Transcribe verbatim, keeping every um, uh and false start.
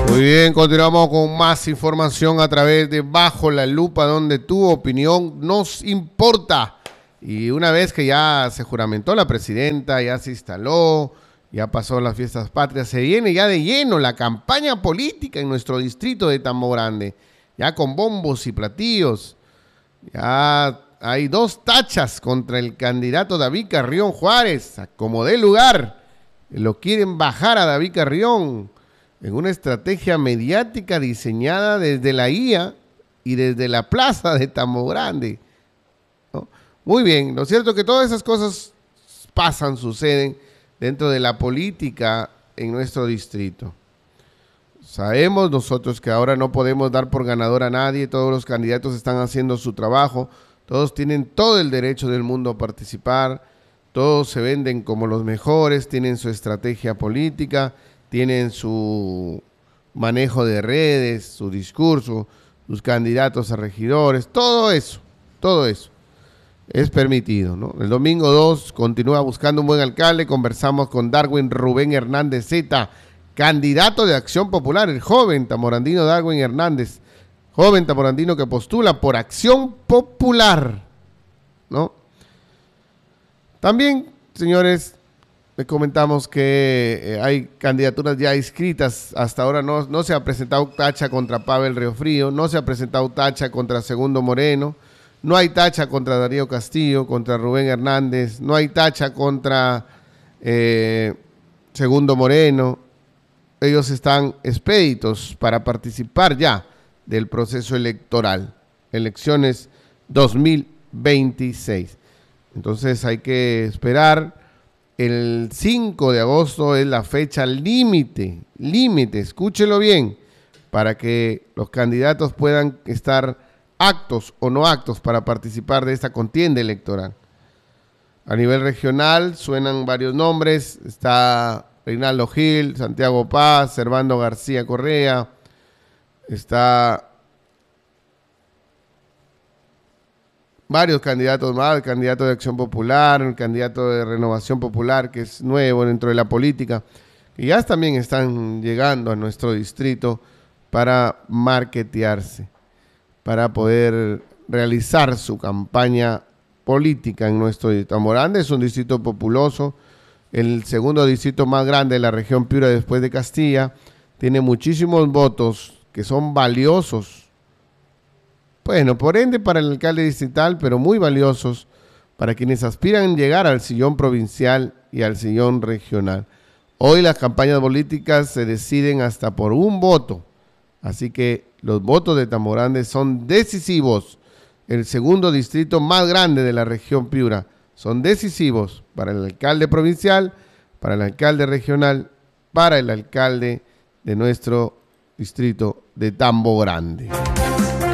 Muy bien, continuamos con más información a través de Bajo la Lupa, donde tu opinión nos importa. Y una vez que ya se juramentó la presidenta, ya se instaló, ya pasó las fiestas patrias, se viene ya de lleno la campaña política en nuestro distrito de Tambo Grande, ya con bombos y platillos. Ya hay dos tachas contra el candidato David Carrión Juárez, como de lugar. Lo quieren bajar a David Carrión en una estrategia mediática diseñada desde la I A y desde la plaza de Tambo Grande, ¿no? Muy bien, ¿no es cierto que todas esas cosas pasan, suceden dentro de la política en nuestro distrito? Sabemos nosotros que ahora no podemos dar por ganador a nadie, todos los candidatos están haciendo su trabajo, todos tienen todo el derecho del mundo a participar, todos se venden como los mejores, tienen su estrategia política, tienen su manejo de redes, su discurso, sus candidatos a regidores, todo eso, todo eso es permitido, ¿no? El domingo dos continúa buscando un buen alcalde, conversamos con Darwin Rubén Hernández Zeta, candidato de Acción Popular, el joven tamborandino Darwin Hernández, joven tamborandino que postula por Acción Popular, ¿no? También, señores, les comentamos que eh, hay candidaturas ya inscritas. Hasta ahora no, no se ha presentado tacha contra Pavel Riofrío, no se ha presentado tacha contra Segundo Moreno, no hay tacha contra Darío Castillo, contra Rubén Hernández, no hay tacha contra eh, Segundo Moreno. Ellos están expeditos para participar ya del proceso electoral, elecciones dos mil veintiséis. Entonces hay que esperar. El cinco de agosto es la fecha límite, límite, escúchelo bien, para que los candidatos puedan estar aptos o no aptos para participar de esta contienda electoral. A nivel regional suenan varios nombres, está Reinaldo Gil, Santiago Paz, Servando García Correa, está varios candidatos más, el candidato de Acción Popular, el candidato de Renovación Popular, que es nuevo dentro de la política, que ya también están llegando a nuestro distrito para marketearse, para poder realizar su campaña política en nuestro distrito. Tambo Grande es un distrito populoso, el segundo distrito más grande de la región Piura después de Castilla, tiene muchísimos votos que son valiosos. Bueno, por ende para el alcalde distrital, pero muy valiosos para quienes aspiran a llegar al sillón provincial y al sillón regional. Hoy las campañas políticas se deciden hasta por un voto, así que los votos de Tambo Grande son decisivos. El segundo distrito más grande de la región Piura son decisivos para el alcalde provincial, para el alcalde regional, para el alcalde de nuestro distrito de Tambo Grande.